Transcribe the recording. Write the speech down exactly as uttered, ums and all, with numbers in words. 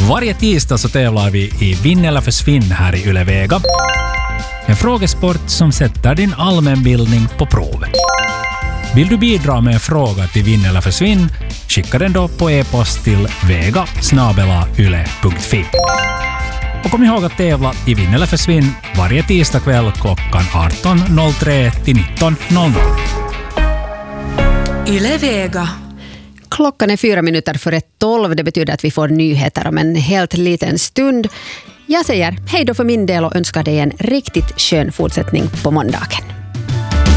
Varje tisdag så tävlar vi i Vinn eller försvinn här i Yle Vega. En frågesport som sätter din allmänbildning på prov. Vill du bidra med en fråga till Vinn eller försvinn, skicka den då på e-post till vega snabel-a yle punkt fi. Och kom ihåg att tävla i Vinn eller försvinn varje tisdag kväll klockan arton noll tre till nitton noll noll. Yle Vega. Klockan är fyra minuter före tolv. Det betyder att vi får nyheter om en helt liten stund. Jag säger hej då för min del och önskar dig en riktigt skön fortsättning på måndagen.